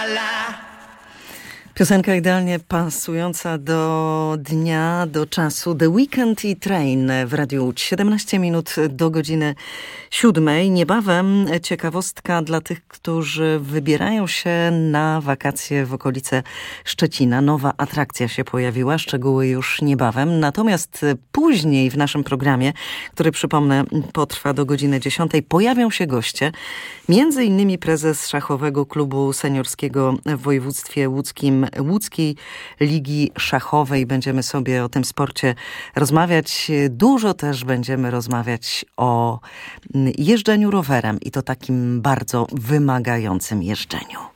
Piosenka idealnie pasująca do dnia, do czasu. The Weekend i Train w Radiu Łódź. 17 minut do godziny 7. Niebawem ciekawostka dla tych, którzy wybierają się na wakacje w okolice Szczecina. Nowa atrakcja się pojawiła, szczegóły już niebawem. Natomiast później w naszym programie, który przypomnę potrwa do godziny 10, pojawią się goście. Między innymi prezes szachowego klubu seniorskiego w województwie łódzkim, Łódzkiej Ligi Szachowej. Będziemy sobie o tym sporcie rozmawiać. Dużo też będziemy rozmawiać o jeżdżeniu rowerem i to takim bardzo wymagającym jeżdżeniu.